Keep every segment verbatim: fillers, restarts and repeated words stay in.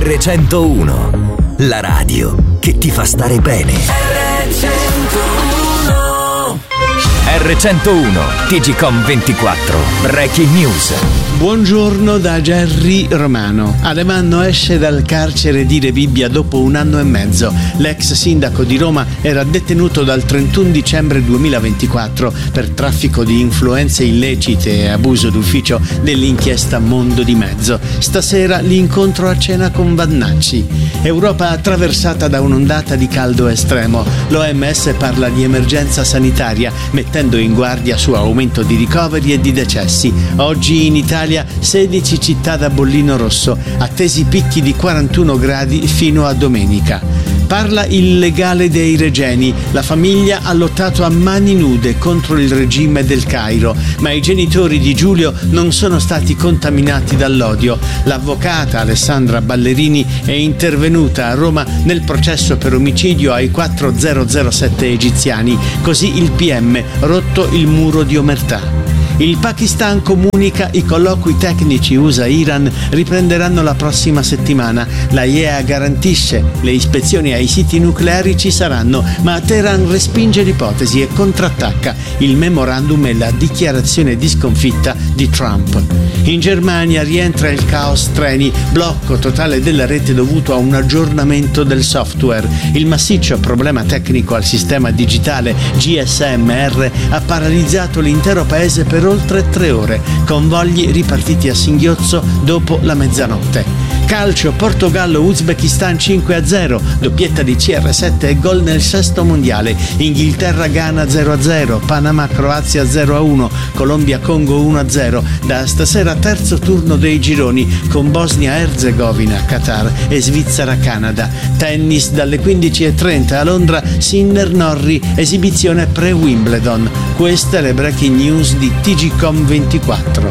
erre centouno, la radio che ti fa stare bene. erre centouno erre centouno, T G Com ventiquattro, Breaking News. Buongiorno da Gerry Romano. Alemanno esce dal carcere di Rebibbia dopo un anno e mezzo. L'ex sindaco di Roma era detenuto dal trentuno dicembre duemilaventiquattro per traffico di influenze illecite e abuso d'ufficio dell'inchiesta Mondo di Mezzo. Stasera l'incontro a cena con Vannacci. Europa attraversata da un'ondata di caldo estremo. L'O M S parla di emergenza sanitaria, mettendo in guardia su aumento di ricoveri e di decessi. Oggi in Italia sedici città da bollino rosso, attesi picchi di quarantuno gradi fino a domenica. Parla il legale dei Regeni. La famiglia ha lottato a mani nude contro il regime del Cairo, ma i genitori di Giulio non sono stati contaminati dall'odio. L'avvocata Alessandra Ballerini è intervenuta a Roma nel processo per omicidio ai quattromila egiziani, così il P M rotto il muro di omertà. Il Pakistan comunica i colloqui tecnici U S A-Iran riprenderanno la prossima settimana. La I E A garantisce le ispezioni ai siti nucleari ci saranno, ma Teheran respinge l'ipotesi e contrattacca il memorandum e la dichiarazione di sconfitta di Trump. In Germania rientra il caos treni, blocco totale della rete dovuto a un aggiornamento del software. Il massiccio problema tecnico al sistema digitale G S M R ha paralizzato l'intero paese per oltre tre ore, convogli ripartiti a singhiozzo dopo la mezzanotte. Calcio, Portogallo-Uzbekistan cinque a zero, doppietta di C R sette e gol nel sesto mondiale. Inghilterra-Ghana zero a zero, Panama-Croazia zero a uno, Colombia-Congo uno a zero. Da stasera terzo turno dei gironi con Bosnia-Erzegovina, Qatar e Svizzera-Canada. Tennis dalle quindici e trenta a Londra, Sinner-Norrie, esibizione pre-Wimbledon. Queste le breaking news di T G Com ventiquattro.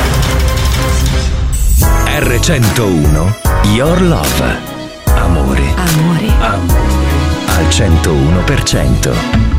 erre centouno, Your Love. Amore. Amore. Amore. Al centouno per cento.